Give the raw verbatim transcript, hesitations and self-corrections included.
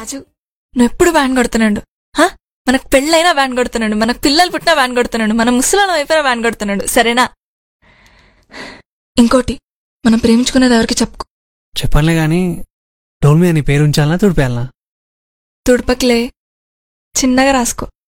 రాజు నువ్వు ఎప్పుడు బ్యాన్ కొడుతున్నాడు. మనకు పెళ్ళైనా బ్యాన్ కొడుతున్నాడు, మనకు పిల్లలు పుట్టినా బ్యాన్ కొడుతున్నాడు, మన ముసలాళ్ళం అయిపోయినా బ్యాన్ కొడుతున్నాడు. సరేనా? ఇంకోటి, మనం ప్రేమించుకునేది ఎవరికి చెప్పుకో. చెప్పనులే గాని డోల్ మీద నీ పేరు ఉంచాలనా తుడిపేయాలనా? తుడపకిలే, చిన్నగా రాసుకో.